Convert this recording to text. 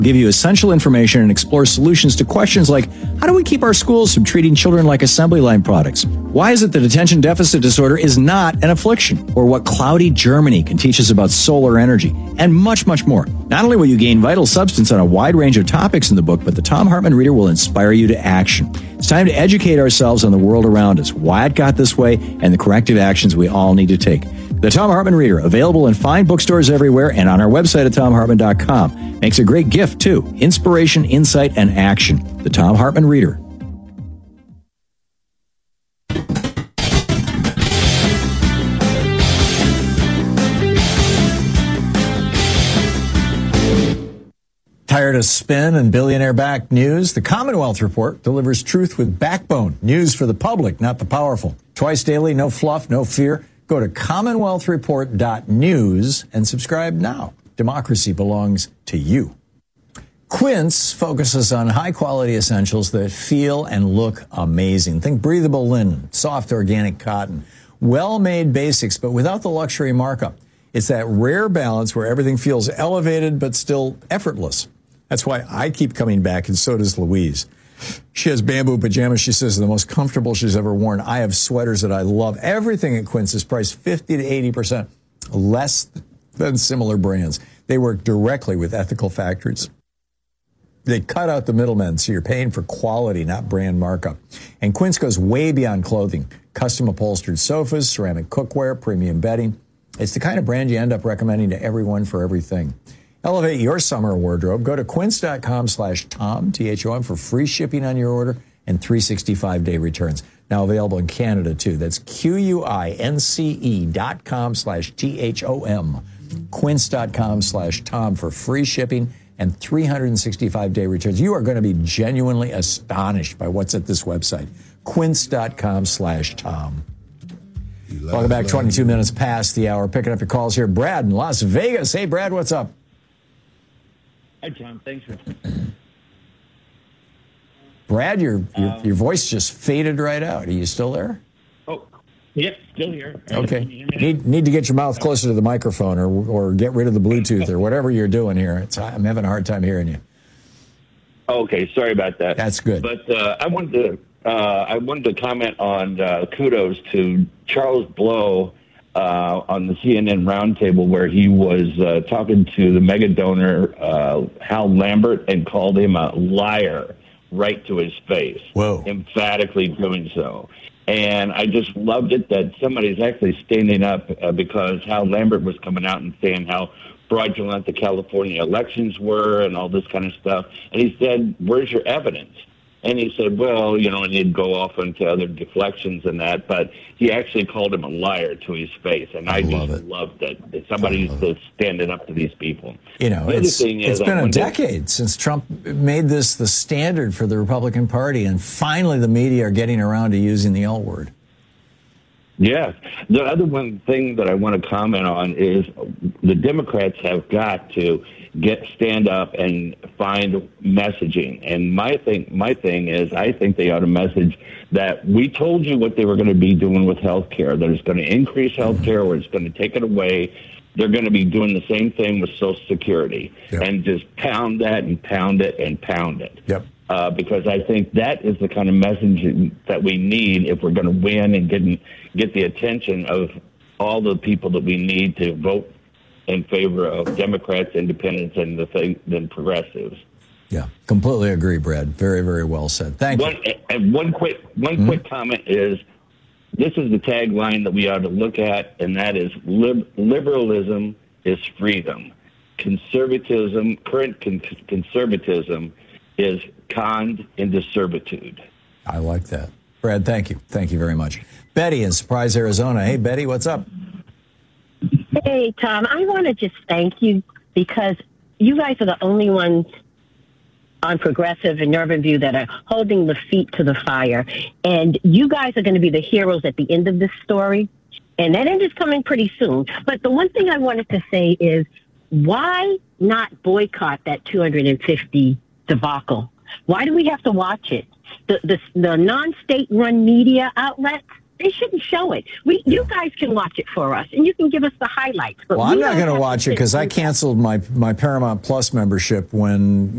Give you essential information and explore solutions to questions like, how do we keep our schools from treating children like assembly line products? Why is it that attention deficit disorder is not an affliction? Or what cloudy Germany can teach us about solar energy? And much, much more. Not only will you gain vital substance on a wide range of topics in the book, but the Thom Hartmann Reader will inspire you to action. It's time to educate ourselves on the world around us, why it got this way, and the corrective actions we all need to take. The Thom Hartmann Reader, available in fine bookstores everywhere and on our website at thomhartmann.com. Makes a great gift, too. Inspiration, insight, and action. The Thom Hartmann Reader. Tired of spin and billionaire-backed news? The Commonwealth Report delivers truth with backbone. News for the public, not the powerful. Twice daily, no fluff, no fear. Go to commonwealthreport.news and subscribe now. Democracy belongs to you. Quince focuses on high-quality essentials that feel and look amazing. Think breathable linen, soft organic cotton, well-made basics, but without the luxury markup. It's that rare balance where everything feels elevated but still effortless. That's why I keep coming back, and so does Louise. She has bamboo pajamas, she says, are the most comfortable she's ever worn. I have sweaters that I love. Everything at Quince is priced 50 to 80% less than similar brands. They work directly with ethical factories. They cut out the middlemen, so you're paying for quality, not brand markup. And Quince goes way beyond clothing. Custom upholstered sofas, ceramic cookware, premium bedding. It's the kind of brand you end up recommending to everyone for everything. Elevate your summer wardrobe. Go to quince.com/Tom, T-H-O-M, for free shipping on your order and 365-day returns. Now available in Canada, too. That's QUINCE.com/THOM. Quince.com/Tom for free shipping and 365-day returns. You are going to be genuinely astonished by what's at this website. Quince.com/Tom. Welcome back. 22 minutes past the hour. Picking up your calls here. Brad in Las Vegas. Hey, Brad, what's up? Hi, Tom. Thanks for... Brad, your voice just faded right out. Are you still there? Oh, yep, still here. Okay. Need to get your mouth closer to the microphone or get rid of the Bluetooth or whatever you're doing here. I'm having a hard time hearing you. Okay, sorry about that. That's good. But I wanted to comment on kudos to Charles Blow on the CNN roundtable where he was talking to the mega donor Hal Lambert and called him a liar right to his face. Whoa. Emphatically doing so. And I just loved it that somebody's actually standing up because Hal Lambert was coming out and saying how fraudulent the California elections were and all this kind of stuff. And he said, where's your evidence? And he said, well, and he'd go off into other deflections and that, but he actually called him a liar to his face. And I just love that somebody's standing up to these people. It's been a decade since Trump made this the standard for the Republican Party, and finally the media are getting around to using the L word. Yes. The other one thing that I want to comment on is the Democrats have got to stand up and find messaging. And my thing is, I think they ought to message that we told you what they were going to be doing with health care, that it's going to increase health care or it's going to take it away. They're going to be doing the same thing with Social Security and just pound that and pound it and pound it. Yep. Because I think that is the kind of messaging that we need if we're going to win and get the attention of all the people that we need to vote in favor of Democrats, independents, and the progressives. Yeah, completely agree, Brad. Very, very well said. Thank you. And one quick comment is, this is the tagline that we ought to look at, and that is liberalism is freedom. Current conservatism is conned into servitude. I like that. Brad, thank you. Thank you very much. Betty in Surprise, Arizona. Hey, Betty, what's up? Hey, Tom, I want to just thank you because you guys are the only ones on Progressive and Urban View that are holding the feet to the fire. And you guys are going to be the heroes at the end of this story. And that end is coming pretty soon. But the one thing I wanted to say is, why not boycott that 250 debacle? Why do we have to watch it? The non-state-run media outlets, They shouldn't show it. You guys can watch it for us, and you can give us the highlights. But well, I'm not going to watch it because I canceled my Paramount Plus membership when